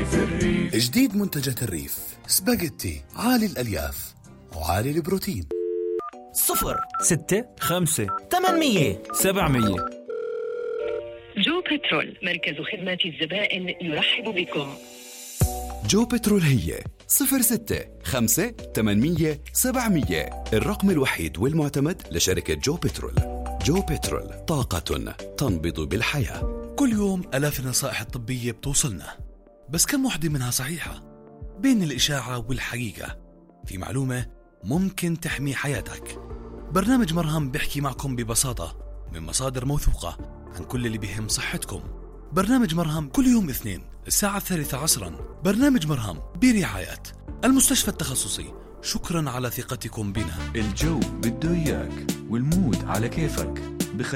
جديد منتجات الريف سباجيتي عالي الألياف وعالي البروتين. 0 6 5 800 700. جو بترول، مركز خدمات الزبائن يرحب بكم. جو بترول هي 06 5 800 700، الرقم الوحيد والمعتمد لشركة جو بترول. جو بترول، طاقة تنبض بالحياة. كل يوم آلاف النصائح الطبية بتوصلنا، بس كم وحدة منها صحيحة؟ بين الإشاعة والحقيقة في معلومة ممكن تحمي حياتك. برنامج مرهم بيحكي معكم ببساطة من مصادر موثوقة عن كل اللي بيهم صحتكم. برنامج مرهم كل يوم اثنين الساعة 3 عصرا. برنامج مرهم برعاية المستشفى التخصصي. شكرا على ثقتكم بنا. الجو بده إياك والمود على كيفك.